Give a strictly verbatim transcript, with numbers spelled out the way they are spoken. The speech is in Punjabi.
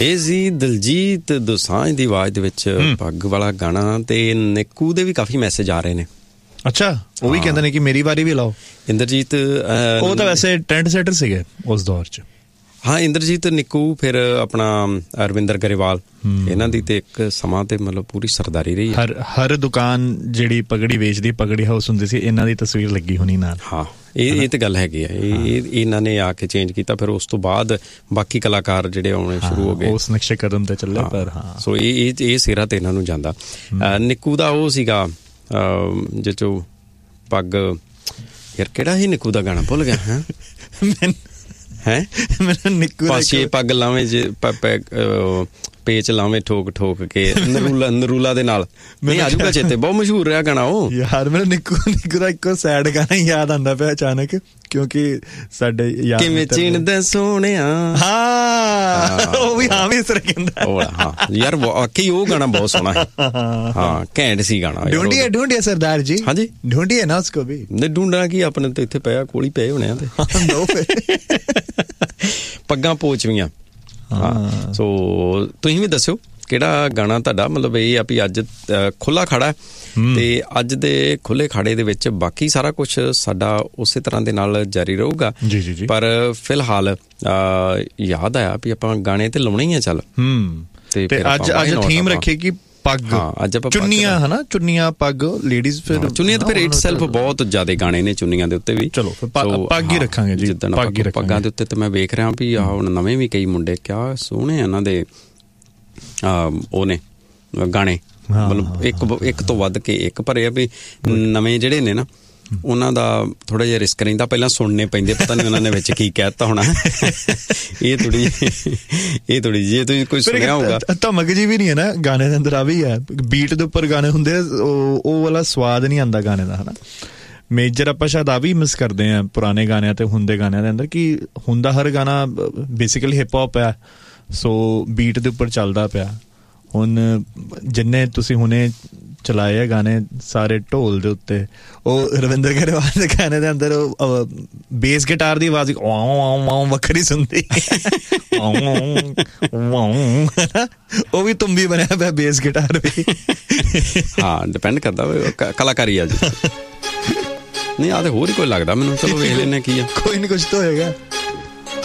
ਇਹ ਸੀ ਦਿਲਜੀਤ ਦੋਸਾਂਝ ਦੀ ਆਵਾਜ਼ ਦੇ ਵਿੱਚ ਪੱਗ ਵਾਲਾ ਗਾਣਾ, ਤੇ ਨਿੱਕੂ ਦੇ ਵੀ ਕਾਫੀ ਮੈਸੇਜ ਆ ਰਹੇ ਨੇ। ਅੱਛਾ, ਉਹ ਵੀ ਕਹਿੰਦੇ ਨੇ ਕਿ ਮੇਰੀ ਵਾਰੀ ਵੀ ਲਾਓ। ਇੰਦਰਜੀਤ ਉਹ ਤਾਂ ਵੈਸੇ ਟ੍ਰੈਂਡ ਸੈਟਰ ਸੀਗੇ ਉਸ ਦੌਰ 'ਚ। ਹਾਂ, ਇੰਦਰਜੀਤ, ਨਿੱਕੂ, ਫਿਰ ਆਪਣਾ ਅਰਵਿੰਦਰ ਗਰੇਵਾਲ, ਇਹਨਾਂ ਦੀ ਤੇ ਇੱਕ ਸਮਾਂ ਤੇ ਮਤਲਬ ਪੂਰੀ ਸਰਦਾਰੀ ਰਹੀ। ਹਰ ਹਰ ਦੁਕਾਨ ਜਿਹੜੀ ਪਗੜੀ ਵੇਚਦੀ, ਪਗੜੀ ਹਾਊਸ ਹੁੰਦੀ ਸੀ, ਇਹਨਾਂ ਦੀ ਤਸਵੀਰ ਲੱਗੀ ਹੋਣੀ ਨਾਲ। ਹਾਂ, ਇਹ ਇਹ ਤੇ ਗੱਲ ਹੈਗੀ ਆ। ਇਹ ਇਹਨਾਂ ਨੇ ਆ ਕੇ ਚੇਂਜ ਕੀਤਾ, ਫਿਰ ਉਸ ਤੋਂ ਬਾਅਦ ਬਾਕੀ ਕਲਾਕਾਰ ਜਿਹੜੇ ਆਉਣੇ ਸ਼ੁਰੂ ਹੋ ਗਏ, ਉਸ ਨਕਸ਼ੇ ਕਦਮ ਤੇ ਚੱਲੇ। ਪਰ ਹਾਂ, ਸੋ ਇਹ ਇਹ ਸਿਰਾ ਤੇ ਇਹਨਾਂ ਨੂੰ ਜਾਂਦਾ। ਨਿੱਕੂ ਦਾ ਉਹ ਸੀਗਾ ਜਿਹ ਚੋਂ ਪੱਗ, ਯਾਰ ਕਿਹੜਾ ਸੀ ਨਿੱਕੂ ਦਾ ਗਾਣਾ, ਭੁੱਲ ਗਿਆ ਹੈ ਹੈਂ ਮੈਨੂੰ ਨਿੱਕੂ ਪਾਸੇ ਪੱਗ ਲਾਵੇਂ ਜੇ ਪੇਚ ਲਾਵੇਂ ਠੋਕ ਠੋਕ ਕੇ ਨਰੂਲਾ ਨਰੂਲਾ ਦੇ ਨਾਲ, ਨਹੀਂ ਆਜੂਗਾ ਚੇਤੇ, ਬਹੁਤ ਮਸ਼ਹੂਰ ਰਿਹਾ ਗਾਣਾ ਉਹ। ਯਾਰ ਮੈਨੂੰ ਨਿੱਕੂ ਨਿੱਕੂ ਦਾ ਇੱਕੋ ਸੈਡ ਗਾਣਾ ਯਾਦ ਆਉਂਦਾ ਪਿਆ ਅਚਾਨਕ, ਕਿਉਂਕਿ ਸਾਡੇ ਯਾਰ ਕਿਵੇਂ ਚੀਣਦਾ ਸੋਹਣਿਆ, ਹਾਂ ਉਹ ਵੀ ਹਾਂ ਵੀ ਸਰ ਕਹਿੰਦਾ। ਹਾਂ ਯਾਰ ਵਾਕਈ ਉਹ ਗਾਣਾ ਬਹੁਤ ਸੋਹਣਾ ਹੈ। ਹਾਂ, ਘੈਂਟ ਸੀ ਗਾਣਾ। ਢੂੰਢੀਏ ਢੂੰਢੀਏ ਸਰਦਾਰ ਜੀ। ਹਾਂਜੀ, ਢੂੰਢੀਏ ਨਾ ਉਸਕੋ ਵੀ। ਨਹੀਂ ਢੂੰਢਣਾ ਕੀ, ਆਪਣੇ ਤੇ ਇੱਥੇ ਪਿਆ, ਕੋਲ ਹੀ ਪਏ ਹੋਣੇ ਆ ਤੇ ਪੱਗਾਂ ਪੋਚਵੀਆਂ। ਹਾਂ, ਸੋ ਤੁਸੀਂ ਵੀ ਦੱਸਿਓ ਕਿਹੜਾ ਗਾਣਾ ਤੁਹਾਡਾ ਮਤਲਬ ਇਹ ਆ ਵੀ ਅੱਜ ਖੁੱਲ੍ਹਾ ਖਾੜਾ, ਤੇ ਅੱਜ ਦੇ ਖੁੱਲ੍ਹੇ ਖਾੜੇ ਦੇ ਵਿੱਚ ਬਾਕੀ ਸਾਰਾ ਕੁਛ ਸਾਡਾ ਉਸੇ ਤਰ੍ਹਾਂ ਦੇ ਨਾਲ ਜਾਰੀ ਰਹੂਗਾ। ਜੀ ਜੀ ਜੀ। ਪਰ ਫਿਲਹਾਲ ਯਾਦ ਆਇਆ ਵੀ ਆਪਾਂ ਗਾਣੇ ਤੇ ਲਾਉਣੇ ਹੀ ਆ। ਚੱਲ ਹੂੰ, ਤੇ ਅੱਜ ਅੱਜ ਥੀਮ ਰੱਖੇ ਕਿ ਪੱਗ, ਅੱਜ ਆਪਾਂ ਚੁੰਨੀਆਂ, ਹਨਾ ਚੁੰਨੀਆਂ, ਪੱਗ, ਲੇਡੀਜ਼। ਫਿਰ ਚੁੰਨੀਆਂ ਤੇ ਫਿਰ ਇਟ ਸੈਲਫ ਬਹੁਤ ਜ਼ਿਆਦਾ ਗਾਣੇ ਨੇ ਚੁੰਨੀਆਂ ਦੇ ਉੱਤੇ ਵੀ। ਚਲੋ ਪੱਗ ਹੀ ਰੱਖਾਂਗੇ ਜੀ। ਜਿੱਦਣ ਪੱਗਾਂ ਦੇ ਉੱਤੇ ਤੇ ਮੈਂ ਵੇਖ ਰਿਹਾ ਵੀ ਆਹ ਹੁਣ ਨਵੇਂ ਵੀ ਕਈ ਮੁੰਡੇ ਕਿਆ ਸੋਹਣੇ ਇਹਨਾਂ ਦੇ ਉਹ ਨੇ ਗਾਣੇ, ਮਤਲਬ ਇੱਕ ਇੱਕ ਤੋਂ ਵੱਧ ਕੇ ਇੱਕ। ਪਰ ਇਹ ਵੀ ਨਵੇਂ ਜਿਹੜੇ ਨੇ ਨਾ, ਉਹਨਾਂ ਦਾ ਥੋੜਾ ਜਿਹਾ ਰਿਸਕ ਰਹਿੰਦਾ, ਪਹਿਲਾਂ ਸੁਣਨੇ ਪੈਂਦੇ, ਪਤਾ ਨਹੀਂ ਉਹਨਾਂ ਨੇ ਵਿੱਚ ਕੀ ਕਹਿ ਦਿੱਤਾ ਹੋਣਾ। ਇਹ ਥੋੜੀ ਇਹ ਥੋੜੀ ਜੇ ਤੁਸੀਂ ਕੋਈ ਸੁਣਿਆ ਹੋਊਗਾ। ਧਮਕ ਜੀ ਵੀ ਨਹੀਂ ਹੈ ਨਾ ਗਾਣੇ ਦੇ ਅੰਦਰ, ਆ ਵੀ ਹੈ ਬੀਟ ਦੇ ਉੱਪਰ ਗਾਣੇ ਹੁੰਦੇ, ਉਹ ਵਾਲਾ ਸਵਾਦ ਨਹੀਂ ਆਉਂਦਾ ਗਾਣੇ ਦਾ, ਹਨਾ। ਮੇਜਰ ਆਪਾਂ ਸ਼ਾਇਦ ਆ ਵੀ ਮਿਸ ਕਰਦੇ ਹਾਂ ਪੁਰਾਣੇ ਗਾਣਿਆਂ ਤੇ ਹੁੰਦੇ ਗਾਣਿਆਂ ਦੇ ਅੰਦਰ, ਕਿ ਹੁੰਦਾ ਹਰ ਗਾਣਾ ਬੇਸਿਕਲੀ ਹਿਪ ਹੋਪ ਹੈ, ਸੋ ਬੀਟ ਦੇ ਉੱਪਰ ਚੱਲਦਾ ਪਿਆ। ਹੁਣ ਜਿੰਨੇ ਤੁਸੀਂ ਹੁਣੇ ਚਲਾਏ ਆ ਗਾਣੇ ਸਾਰੇ ਢੋਲ ਦੇ ਉੱਤੇ, ਉਹ ਰਵਿੰਦਰ ਗਰੇਵਾਲ ਦੇ ਗਾਣੇ ਦੇ ਅੰਦਰ ਬੇਸ ਗਿਟਾਰ ਦੀ ਆਵਾਜ਼ ਵੱਖਰੀ ਸੁਣਦੀ, ਉਹ ਵੀ ਤੁੰਬੀ ਬਣਿਆ ਪਿਆ ਬੇਸ ਗਿਟਾਰ ਵੀ। ਹਾਂ, ਡਿਪੈਂਡ ਕਰਦਾ ਕਲਾਕਾਰੀ ਆ ਜੀ। ਨਹੀਂ ਆ ਤੇ ਹੋਰ ਹੀ ਕੋਈ ਲੱਗਦਾ ਮੈਨੂੰ। ਚਲੋ ਵੇਖ ਲੈਂਦੇ ਕੀ ਆ, ਕੋਈ ਨਹੀਂ ਕੁਛ ਤਾਂ ਹੋਏਗਾ।